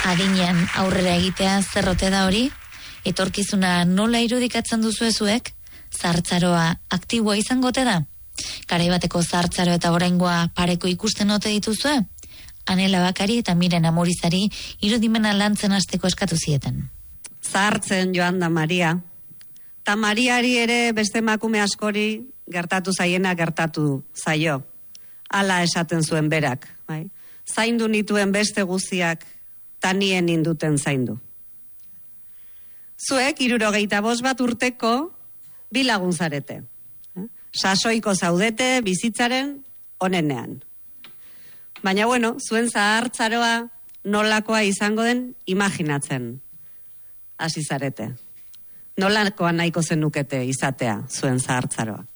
Adinean aurrera egitea zerrote da hori? Etorkizuna nola irudikatzen duzu ezuek? Zahartzaroa aktiboa izangote da? Garaibateko zahartzaro eta oraingoa pareko ikusten ote dituzue? Anela Bakari eta Miren Amorizari irudimena lantzen hasteko eskatu zieten. Zahartzen joan da Maria. Ta Mariari ere beste emakume askori gertatu zaiena gertatu zaio. Hala esaten zuen berak, bai. Zaindu nituen beste guztiak, ta nien induten zaindu. Zuek 75 urteko 2 lagun zarete. Sasoiko zaudete bizitzaren onenean. Baina bueno, zuen zahartzaroa nolakoa izango den imaginatzen hasi zarete. Nolakoa nahiko zenukete izatea zuen zahartzaroa.